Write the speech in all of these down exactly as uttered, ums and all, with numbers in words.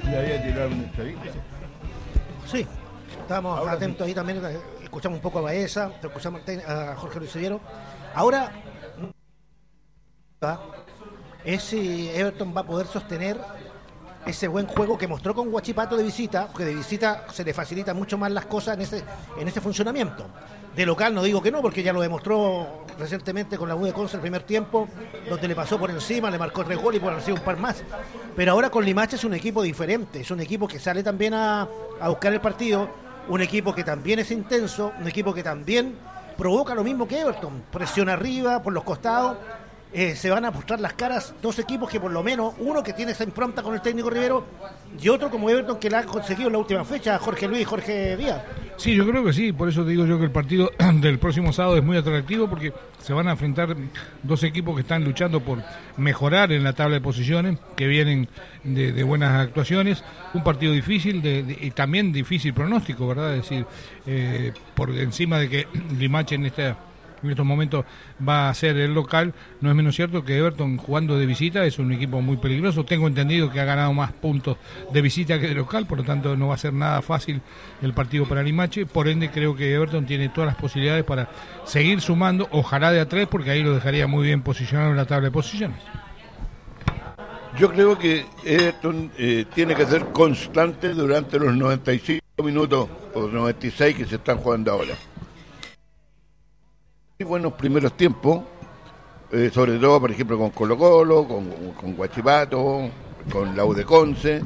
le había tirado una estadística. Sí, estábamos Ahora atentos sí. ahí también, escuchamos un poco a Baeza, escuchamos a Jorge Luis Severo. Ahora, es si Everton va a poder sostener ese buen juego que mostró con Huachipato de visita, porque de visita se le facilitan mucho más las cosas en ese, en ese funcionamiento. De local no digo que no, porque ya lo demostró recientemente con la U de Conce el primer tiempo, donde le pasó por encima, le marcó tres goles y por encima un par más. Pero ahora con Limache es un equipo diferente, es un equipo que sale también a, a buscar el partido, un equipo que también es intenso, un equipo que también provoca lo mismo que Everton, presión arriba, por los costados. Eh, se van a mostrar las caras dos equipos que por lo menos, uno que tiene esa impronta con el técnico Rivero y otro como Everton que la ha conseguido en la última fecha, Jorge Luis y Jorge Díaz. Sí, yo creo que sí, por eso digo yo que el partido del próximo sábado es muy atractivo porque se van a enfrentar dos equipos que están luchando por mejorar en la tabla de posiciones, que vienen de, de buenas actuaciones, un partido difícil de, de, y también difícil pronóstico, ¿verdad? Es decir, eh, por encima de que Limache en esta... en estos momentos va a ser el local, no es menos cierto que Everton jugando de visita es un equipo muy peligroso. Tengo entendido que ha ganado más puntos de visita que de local, por lo tanto no va a ser nada fácil el partido para Limache, por ende creo que Everton tiene todas las posibilidades para seguir sumando, ojalá de a tres, porque ahí lo dejaría muy bien posicionado en la tabla de posiciones. Yo creo que Everton eh, tiene que ser constante durante los noventa y cinco minutos o noventa y seis que se están jugando ahora. Buenos primeros tiempos, eh, sobre todo, por ejemplo, con Colo Colo, con, con Huachipato, con la U de Conce,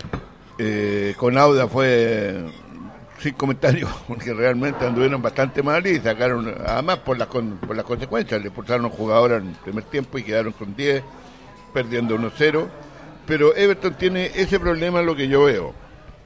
eh, con Auda fue sin comentarios, porque realmente anduvieron bastante mal y sacaron, además por las, con, por las consecuencias, le expulsaron a un jugador en el primer tiempo y quedaron con diez, perdiendo uno cero, pero Everton tiene ese problema, lo que yo veo.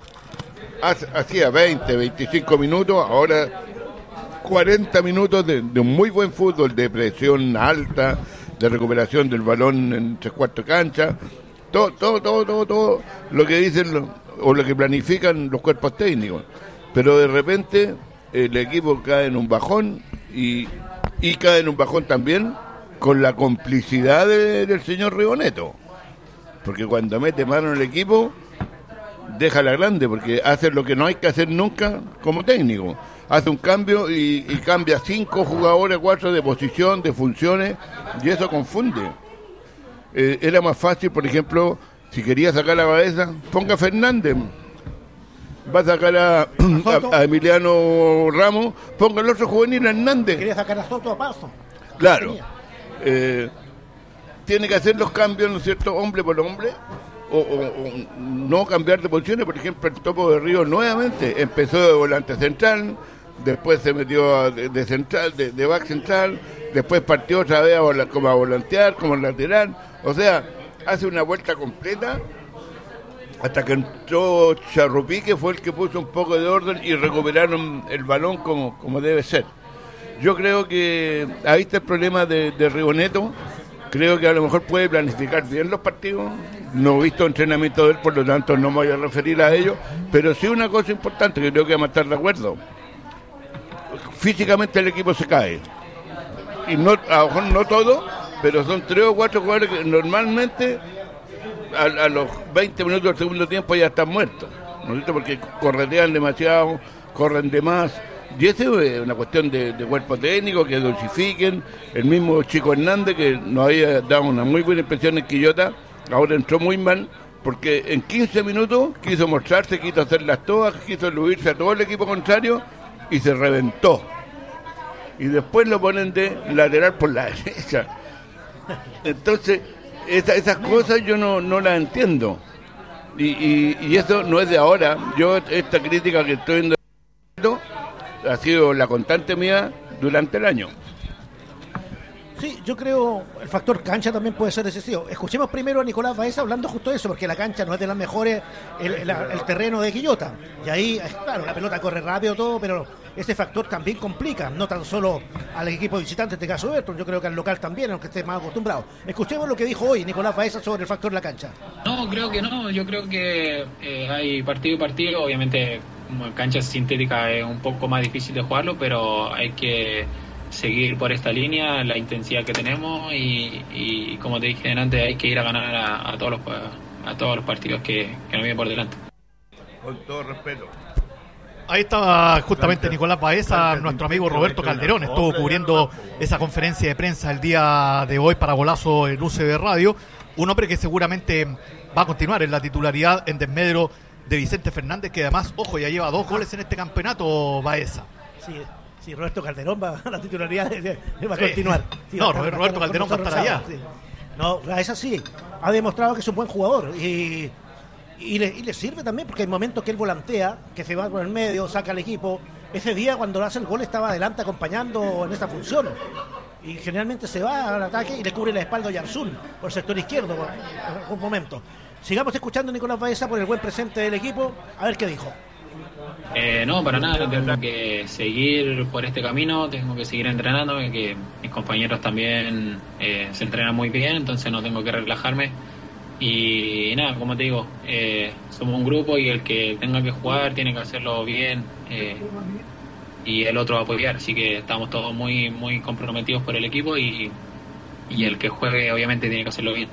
Hacía veinte, veinticinco minutos, ahora cuarenta minutos de, de un muy buen fútbol, de presión alta, de recuperación del balón en tres cuartos de cancha, todo, todo, todo, todo, todo lo que dicen lo, o lo que planifican los cuerpos técnicos. Pero de repente el equipo cae en un bajón y, y cae en un bajón también con la complicidad de, del señor Riboneto, porque cuando mete mano en el equipo deja la grande, porque hace lo que no hay que hacer nunca como técnico. Hace un cambio y, y cambia cinco jugadores, cuatro de posición, de funciones, y eso confunde. Eh, era más fácil, por ejemplo, si quería sacar a Baeza, ponga a Fernández. Va a sacar a, a, a Emiliano Ramos, ponga el otro juvenil a Hernández. Quería sacar a Soto a Paso. Claro. Eh, tiene que hacer los cambios, ¿no es cierto?, hombre por hombre. O, o, o no cambiar de posiciones. Por ejemplo, el Topo de Río nuevamente empezó de volante central, después se metió a, de, de central, de, de back central, después partió otra vez a vola, como a volantear, como lateral, o sea, hace una vuelta completa hasta que entró Charrupí, que fue el que puso un poco de orden y recuperaron el balón como, como debe ser. Yo creo que ahí está el problema de, de Riboneto. Creo que a lo mejor puede planificar bien los partidos. No he visto entrenamiento de él, por lo tanto no me voy a referir a ello. Pero sí una cosa importante que creo que vamos a estar de acuerdo. Físicamente el equipo se cae. Y no, a lo mejor no todo, pero son tres o cuatro jugadores que normalmente a, a los veinte minutos del segundo tiempo ya están muertos, ¿no es cierto? Porque corretean demasiado, corren de más. Y eso es una cuestión de, de cuerpo técnico, que dosifiquen. El mismo Chico Hernández, que nos había dado una muy buena impresión en Quillota, ahora entró muy mal, porque en quince minutos quiso mostrarse, quiso hacer las todas, quiso eludirse a todo el equipo contrario y se reventó. Y después lo ponen de lateral por la derecha. Entonces, esa, esas cosas yo no, no las entiendo. Y, y, y eso no es de ahora. Yo, esta crítica que estoy viendo ha sido la constante mía durante el año. Sí, yo creo el factor cancha también puede ser decisivo. Escuchemos primero a Nicolás Baeza hablando justo de eso, porque la cancha no es de las mejores, el, el, el terreno de Quillota. Y ahí, claro, la pelota corre rápido todo, pero ese factor también complica, no tan solo al equipo visitante, en este caso Everton, yo creo que al local también, aunque esté más acostumbrado. Escuchemos lo que dijo hoy Nicolás Baeza sobre el factor de la cancha. No, creo que no, yo creo que eh, hay partido y partido, obviamente como en cancha sintética es un poco más difícil de jugarlo, pero hay que seguir por esta línea, la intensidad que tenemos y, y como te dije antes, hay que ir a ganar a, a todos los a todos los partidos que, que nos vienen por delante. Con todo respeto. Ahí estaba justamente Nicolás Baeza, nuestro amigo Roberto Calderón, estuvo cubriendo esa conferencia de prensa el día de hoy para Golazo en U C B Radio, un hombre que seguramente va a continuar en la titularidad en desmedro de Vicente Fernández, que además, ojo, ya lleva dos goles en este campeonato, Baeza. Sí, sí, Roberto Calderón va a la titularidad, de, de, de, va a continuar. Sí, no, va a, Roberto va a, Calderón va a estar allá. Sí. No, Baeza sí, ha demostrado que es un buen jugador y... Y le, y le sirve también porque hay momentos que él volantea, que se va por el medio, saca al equipo. Ese día cuando hace el gol estaba adelante acompañando en esa función. Y generalmente se va al ataque y le cubre la espalda a Yarzún por el sector izquierdo en algún momento. Sigamos escuchando a Nicolás Baeza por el buen presente del equipo. A ver qué dijo. Eh, no, para nada, tengo que seguir por este camino, tengo que seguir entrenando, que mis compañeros también eh, se entrenan muy bien, entonces no tengo que relajarme. Y nada, como te digo, eh, somos un grupo y el que tenga que jugar tiene que hacerlo bien eh, y el otro va a apoyar, así que estamos todos muy muy comprometidos por el equipo y, y el que juegue obviamente tiene que hacerlo bien.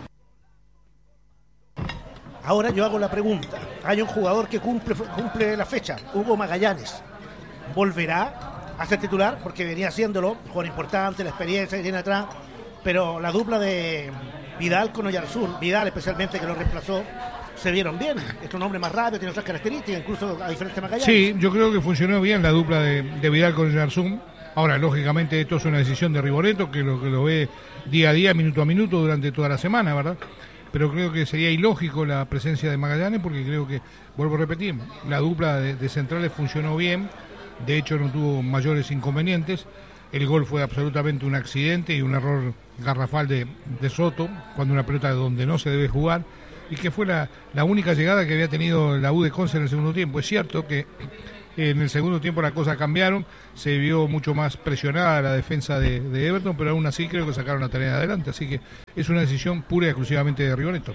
Ahora yo hago la pregunta, hay un jugador que cumple, cumple la fecha, Hugo Magallanes, ¿volverá a ser titular? Porque venía haciéndolo, jugador importante, la experiencia que tiene atrás, pero la dupla de Vidal con Oyarzún, Vidal especialmente que lo reemplazó, se vieron bien. Es un hombre más rápido, tiene otras características, incluso a diferentes Magallanes. Sí, yo creo que funcionó bien la dupla de, de Vidal con Oyarzún. Ahora, lógicamente, esto es una decisión de Rigoretto, que lo, que lo ve día a día, minuto a minuto, durante toda la semana, ¿verdad? Pero creo que sería ilógico la presencia de Magallanes, porque creo que, vuelvo a repetir, la dupla de, de centrales funcionó bien, de hecho no tuvo mayores inconvenientes. El gol fue absolutamente un accidente y un error garrafal de, de Soto, cuando una pelota donde no se debe jugar, y que fue la, la única llegada que había tenido la U de Conce en el segundo tiempo. Es cierto que en el segundo tiempo las cosas cambiaron, se vio mucho más presionada la defensa de, de Everton, pero aún así creo que sacaron la tarea adelante, así que es una decisión pura y exclusivamente de Rigoretto.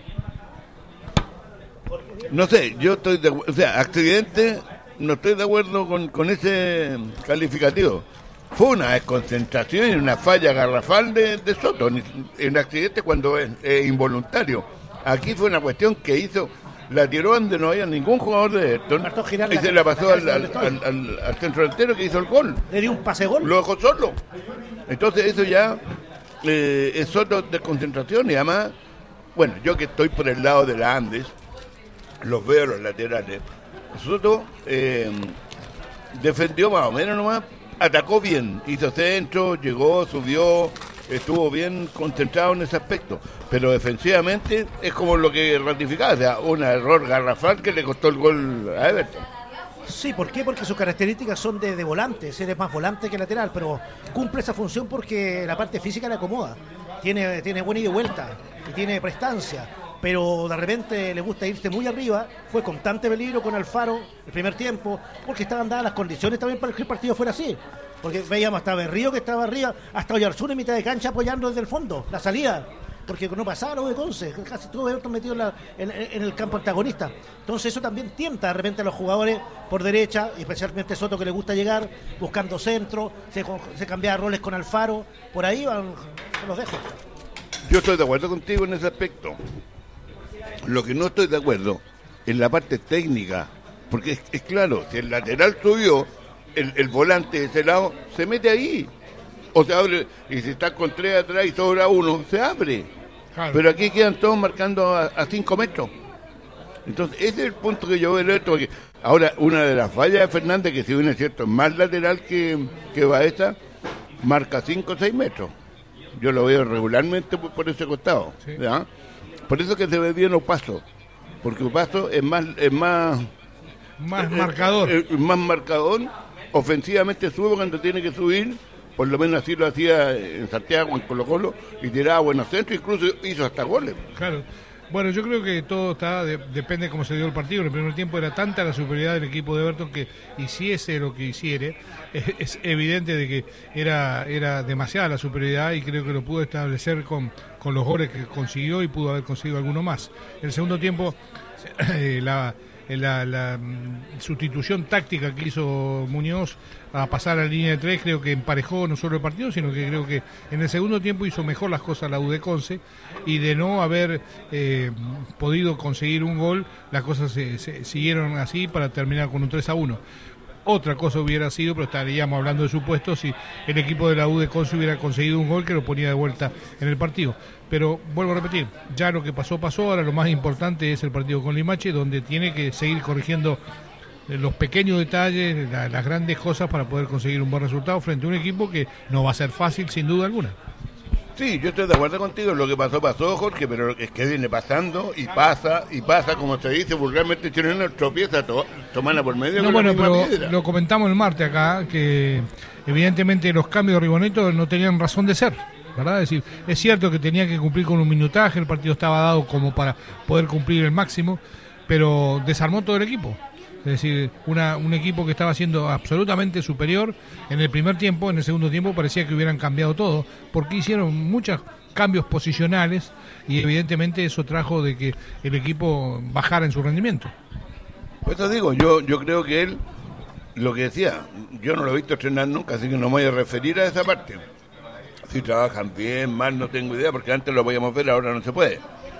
No sé, yo estoy de acuerdo, o sea, accidente, no estoy de acuerdo con, con ese calificativo. Fue una desconcentración y una falla garrafal de, de Soto, en accidente cuando es, es involuntario. Aquí fue una cuestión que hizo, la tiró donde no había ningún jugador de Everton y se la pasó al, al, al, al, al centro delantero que hizo el gol. Le dio un pase gol. Lo dejó solo. Entonces eso ya eh, es Soto de concentración y además, bueno, yo que estoy por el lado de la Andes, los veo los laterales. Soto eh, defendió más o menos nomás. Atacó bien, hizo centro, llegó, subió, estuvo bien concentrado en ese aspecto, pero defensivamente es como lo que ratificaba, o sea, un error garrafal que le costó el gol a Everton. Sí, ¿por qué? Porque sus características son de, de volante, él es más volante que lateral, pero cumple esa función porque la parte física le acomoda, tiene, tiene buena ida y vuelta, y tiene prestancia, pero de repente le gusta irse muy arriba, fue constante peligro con Alfaro el primer tiempo, porque estaban dadas las condiciones también para que el partido fuera así, porque veíamos hasta Berrío que estaba arriba, hasta Oyarzún en mitad de cancha apoyando desde el fondo, la salida, porque no pasaba lo de Conce, casi todo Everton metido en, la, en, en el campo antagonista, entonces eso también tienta de repente a los jugadores por derecha, especialmente Soto que le gusta llegar, buscando centro, se, se cambiaba roles con Alfaro, por ahí van, se los dejo. Yo estoy de acuerdo contigo en ese aspecto. Lo que no estoy de acuerdo en la parte técnica, porque es, es claro, si el lateral subió, el, el volante de ese lado se mete ahí, o se abre, y si está con tres atrás y sobra uno, se abre. Claro. Pero aquí quedan todos marcando a, a cinco metros. Entonces, ese es el punto que yo veo esto, porque ahora, una de las fallas de Fernández, que si bien es cierto, es más lateral que, que Baeza, marca cinco o seis metros. Yo lo veo regularmente por, por ese costado, sí. ¿Ya? Por eso que se ve bien Opaso, porque Opaso es más es más más eh, marcador, eh, eh, más marcador, ofensivamente sube cuando tiene que subir, por lo menos así lo hacía en Santiago, en Colo Colo, y tiraba buenos centros, incluso hizo hasta goles. Claro. Bueno, yo creo que todo está de, depende de cómo se dio el partido. En el primer tiempo era tanta la superioridad del equipo de Everton que hiciese lo que hiciere. Es, es evidente de que era era demasiada la superioridad y creo que lo pudo establecer con, con los goles que consiguió y pudo haber conseguido alguno más. En el segundo tiempo, eh, la, la, la sustitución táctica que hizo Muñoz a pasar a la línea de tres, creo que emparejó no solo el partido, sino que creo que en el segundo tiempo hizo mejor las cosas la U de Conce, y de no haber eh, podido conseguir un gol, las cosas se, se siguieron así para terminar con un tres a uno. Otra cosa hubiera sido, pero estaríamos hablando de supuestos, si el equipo de la U de Conce hubiera conseguido un gol que lo ponía de vuelta en el partido. Pero vuelvo a repetir, ya lo que pasó, pasó. Ahora lo más importante es el partido con Limache, donde tiene que seguir corrigiendo los pequeños detalles, la, las grandes cosas para poder conseguir un buen resultado frente a un equipo que no va a ser fácil, sin duda alguna. Sí, yo estoy de acuerdo contigo, lo que pasó, pasó, Jorge, pero es que viene pasando y pasa, y pasa, como se dice vulgarmente, chileno, tropieza, to, tomana por medio. No, bueno, pero piedra. Lo comentamos el martes acá, que evidentemente los cambios de Ribonetto no tenían razón de ser, ¿verdad? Es decir, es cierto que tenía que cumplir con un minutaje, el partido estaba dado como para poder cumplir el máximo, pero desarmó todo el equipo. Es decir, una, un equipo que estaba siendo absolutamente superior en el primer tiempo, en el segundo tiempo parecía que hubieran cambiado todo, porque hicieron muchos cambios posicionales y evidentemente eso trajo de que el equipo bajara en su rendimiento. Pues te digo, yo, yo creo que él, lo que decía, yo no lo he visto entrenar nunca, así que no me voy a referir a esa parte. Si trabajan bien, mal, no tengo idea, porque antes lo podíamos ver, ahora no se puede.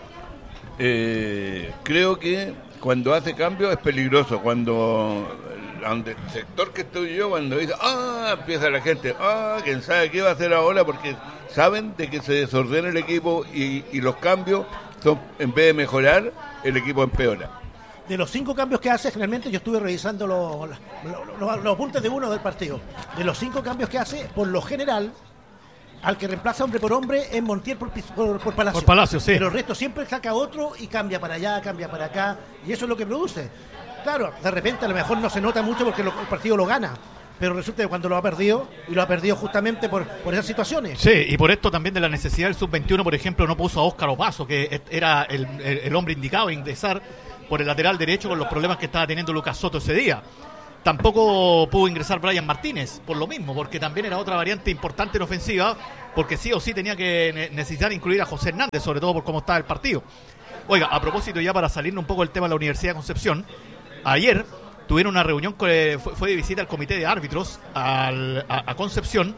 Eh, creo que cuando hace cambio es peligroso, cuando donde el sector que estoy yo, cuando dice, ah, empieza la gente, ah, quién sabe qué va a hacer ahora, porque saben de que se desordena el equipo y, y los cambios son, en vez de mejorar, el equipo empeora. De los cinco cambios que hace, generalmente yo estuve revisando los, los, los, los apuntes de uno del partido. De los cinco cambios que hace, por lo general, al que reemplaza hombre por hombre es Montiel por, por, por Palacio. Por Palacio, sí. Pero el resto siempre saca otro y cambia para allá, cambia para acá, y eso es lo que produce. Claro, de repente a lo mejor no se nota mucho porque lo, el partido lo gana, pero resulta que cuando lo ha perdido, y lo ha perdido justamente por, por esas situaciones. Sí, y por esto también de la necesidad del sub veintiuno, por ejemplo, no puso a Óscar Opaso, que era el, el, el hombre indicado a ingresar por el lateral derecho con los problemas que estaba teniendo Lucas Soto ese día. Tampoco pudo ingresar Brian Martínez, por lo mismo, porque también era otra variante importante en ofensiva, porque sí o sí tenía que necesitar incluir a José Hernández, sobre todo por cómo estaba el partido. Oiga, a propósito, ya para salirnos un poco del tema de la Universidad de Concepción, ayer tuvieron una reunión, fue, fue de visita al comité de árbitros al, a, a Concepción,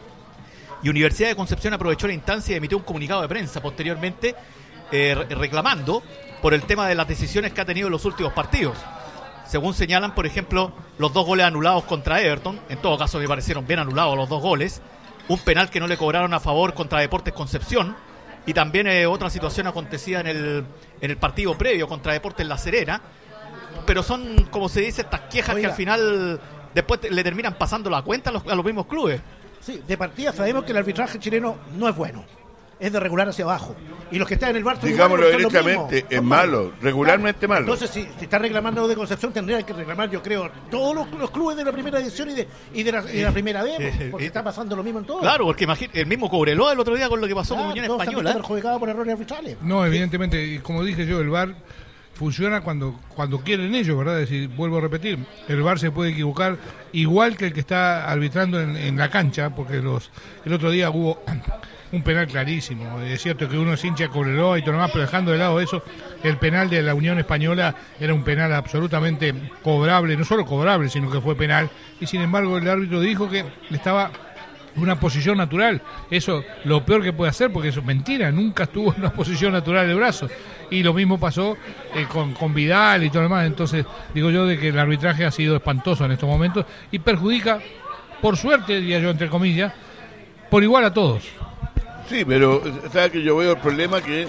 y Universidad de Concepción aprovechó la instancia y emitió un comunicado de prensa posteriormente eh, reclamando por el tema de las decisiones que ha tenido en los últimos partidos. Según señalan, por ejemplo, los dos goles anulados contra Everton, en todo caso me parecieron bien anulados los dos goles, un penal que no le cobraron a favor contra Deportes Concepción, y también eh, otra situación acontecida en el, en el partido previo contra Deportes La Serena, pero son, como se dice, estas quejas Oiga. que al final después te, le terminan pasando la cuenta a los, a los mismos clubes. Sí, de partida sabemos que el arbitraje chileno no es bueno, es de regular hacia abajo. Y los que están en el bar, digámoslo directamente, es malo, regularmente malo. Entonces, si, si está reclamando de Concepción, tendría que reclamar, yo creo, todos los, los clubes de la primera edición y de, y de, la, y de la primera vez, eh, porque eh, está pasando lo mismo en todos. Claro, porque imagínate, el mismo Cobreloa el otro día con lo que pasó claro, con Unión Española. Está perjudicado por errores arbitrales. No, evidentemente, y como dije yo, el V A R funciona cuando cuando quieren ellos, ¿verdad? Es decir, vuelvo a repetir, el V A R se puede equivocar igual que el que está arbitrando en, en la cancha, porque los el otro día hubo un penal clarísimo. Es cierto que uno es hincha Cobreloa y todo lo demás, pero dejando de lado eso, el penal de la Unión Española era un penal absolutamente cobrable, no solo cobrable, sino que fue penal, y sin embargo el árbitro dijo que estaba en una posición natural. Eso lo peor que puede hacer, porque eso es mentira, nunca estuvo en una posición natural de brazo. Y lo mismo pasó eh, con, con Vidal y todo lo demás. Entonces digo yo de que el arbitraje ha sido espantoso en estos momentos y perjudica, por suerte, diría yo entre comillas, por igual a todos. Sí, pero ¿sabes que yo veo el problema? Que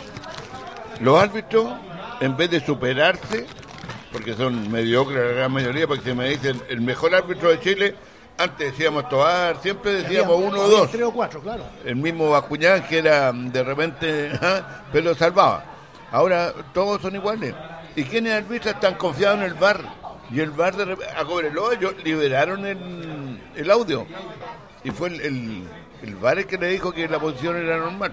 los árbitros, en vez de superarse, porque son mediocres la gran mayoría, porque se me dicen el mejor árbitro de Chile, antes decíamos Tobar, siempre decíamos uno o dos. Tres o cuatro, claro. El mismo Bascuñán, que era de repente, ¿eh? pero salvaba. Ahora todos son iguales. ¿Y quiénes arbitros están confiados en el V A R? Y el V A R de repente, a Cobreloa, ellos liberaron el, el audio. Y fue el, el, el V A R el que le dijo que la posición era normal.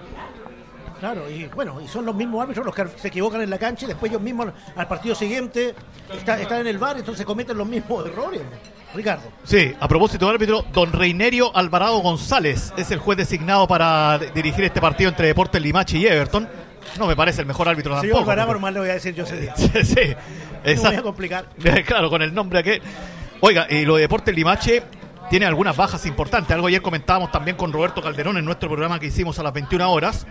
Claro, y bueno, y son los mismos árbitros los que se equivocan en la cancha y después ellos mismos al partido siguiente está, están en el V A R, entonces cometen los mismos errores. Ricardo. Sí, a propósito de árbitro, don Reinerio Alvarado González es el juez designado para dirigir este partido entre Deportes Limache y Everton. No me parece el mejor árbitro tampoco. Señor Alvarado, nomás le voy a decir yo ese día. sí, No voy a complicar. Claro, con el nombre que... Oiga, y lo de Deportes Limache tiene algunas bajas importantes. Algo ayer comentábamos también con Roberto Calderón en nuestro programa que hicimos a las veintiuna horas.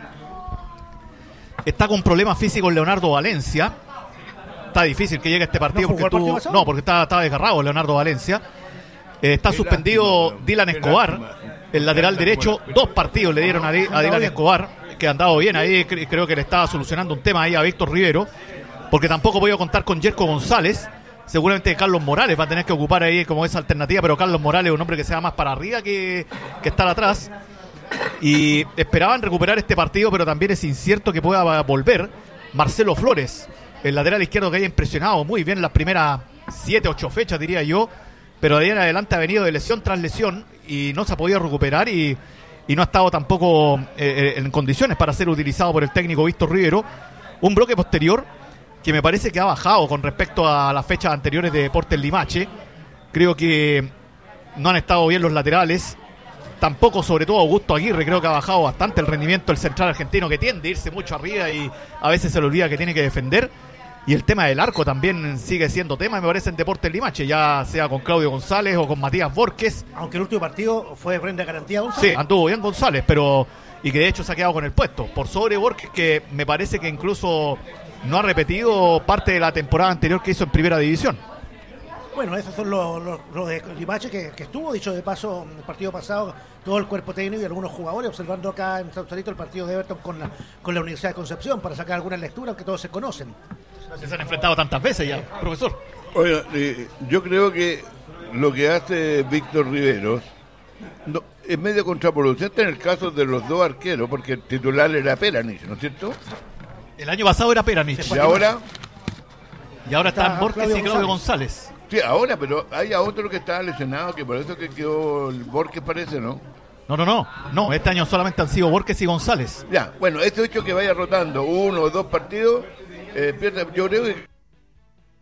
Está con problemas físicos Leonardo Valencia. Está difícil que llegue a este partido ¿No porque tuvo... No, porque está, está desgarrado Leonardo Valencia. Eh, está suspendido Dylan Escobar, el lateral derecho. Dos partidos le dieron a, Di, a Dylan Escobar, que ha andado bien ahí. Creo que le estaba solucionando un tema ahí a Víctor Rivero, porque tampoco voy a contar con Jerko González. Seguramente Carlos Morales va a tener que ocupar ahí como esa alternativa, pero Carlos Morales es un hombre que se va más para arriba que, que estar atrás. Y esperaban recuperar este partido, pero también es incierto que pueda volver Marcelo Flores, el lateral izquierdo que haya impresionado muy bien las primeras siete, ocho fechas, diría yo, pero de ahí en adelante ha venido de lesión tras lesión y no se ha podido recuperar y, y no ha estado tampoco eh, en condiciones para ser utilizado por el técnico Víctor Rivero. Un bloque posterior que me parece que ha bajado con respecto a las fechas anteriores de Deportes Limache. Creo que no han estado bien los laterales. Tampoco, sobre todo, Augusto Aguirre, creo que ha bajado bastante el rendimiento del central argentino, que tiende a irse mucho arriba y a veces se le olvida que tiene que defender. Y el tema del arco también sigue siendo tema, me parece, en Deportes Limache, ya sea con Claudio González o con Matías Borges. Aunque el último partido fue de prenda garantía González. Sí, anduvo bien González, pero y que de hecho se ha quedado con el puesto. Por sobre Borges, que me parece que incluso no ha repetido parte de la temporada anterior que hizo en Primera División. Bueno, esos son los, los, los de Limache que, que estuvo, dicho de paso, el partido pasado, todo el cuerpo técnico y algunos jugadores observando acá en Sausalito el partido de Everton con la, con la Universidad de Concepción para sacar algunas lecturas que todos se conocen. Se han enfrentado tantas veces ya, profesor. Oiga, eh, yo creo que lo que hace Víctor Riveros no, es medio contraproducente en el caso de los dos arqueros, porque el titular era Peranich, ¿no es cierto? El año pasado era Peranich. Y ahora... Y ahora están Borges y Claudio González. Sí, ahora, pero hay a otro que está lesionado, que por eso que quedó el Borges, parece, ¿no? No, no, no. No, este año solamente han sido Borges y González. Ya, bueno, este hecho que vaya rotando uno o dos partidos, eh, pierde, yo creo que